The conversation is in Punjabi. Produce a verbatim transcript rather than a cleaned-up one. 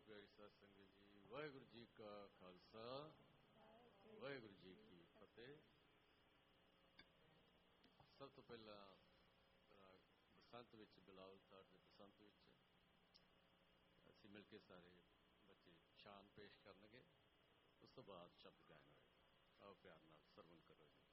ਪਿਆਰੀ ਸਾਧ ਸੰਗਤ ਜੀ, ਵਾਹਿਗੁਰੂ ਜੀ ਕਾ ਖਾਲਸਾ, ਵਾਹਿਗੁਰੂ ਜੀ ਕੀ ਫਤਿਹ। ਸਭ ਤੋਂ ਪਹਿਲਾਂ ਬਸੰਤ ਵਿੱਚ ਬਿਲਾਵਲ ਸਾਹਿਬ ਦੇ ਬਸੰਤ ਵਿੱਚ ਅਸੀਂ ਮਿਲ ਕੇ ਸਾਰੇ ਬੱਚੇ ਸ਼ਾਨ ਪੇਸ਼ ਕਰਨਗੇ, ਉਸ ਤੋਂ ਬਾਅਦ ਸ਼ਬਦ ਗਾਇਨ ਹੋਏਗਾ। ਆਓ ਪਿਆਰ ਨਾਲ ਸਰਵਣ ਕਰੋ ਜੀ।